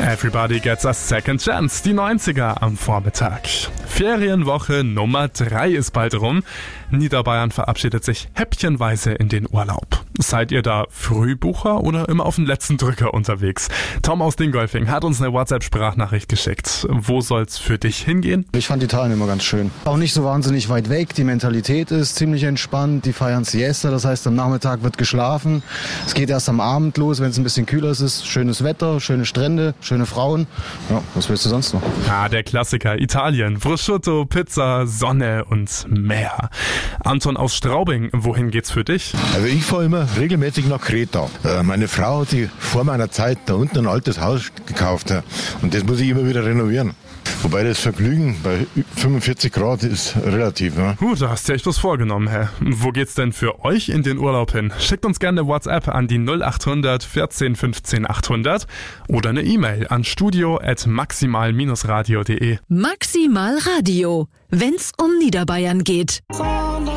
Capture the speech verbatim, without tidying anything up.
Everybody gets a second chance, die neunziger am Vormittag. Ferienwoche Nummer drei ist bald rum. Niederbayern verabschiedet sich häppchenweise in den Urlaub. Seid ihr da Frühbucher oder immer auf den letzten Drücker unterwegs? Tom aus Dingolfing hat uns eine WhatsApp-Sprachnachricht geschickt. Wo soll's für dich hingehen? Ich fand Italien immer ganz schön. Auch nicht so wahnsinnig weit weg. Die Mentalität ist ziemlich entspannt. Die feiern Siesta, das heißt am Nachmittag wird geschlafen. Es geht erst am Abend los, wenn es ein bisschen kühler ist. Schönes Wetter, schöne Strände, schöne Frauen. Ja, was willst du sonst noch? Ah, der Klassiker Italien. Prosciutto, Pizza, Sonne und Meer. Anton aus Straubing, wohin geht's für dich? Also ich fahre immer regelmäßig nach Kreta. Äh, meine Frau hat sich vor meiner Zeit da unten ein altes Haus gekauft. Äh, und das muss ich immer wieder renovieren. Wobei das Vergnügen bei fünfundvierzig Grad ist relativ. Ne? Gut, da hast du echt was vorgenommen, hä? Wo geht's denn für euch in den Urlaub hin? Schickt uns gerne eine WhatsApp an die null acht hundert vierzehn fünfzehn achthundert oder eine E-Mail an studio at maximal radio punkt de. Maximal Radio, wenn's um Niederbayern geht.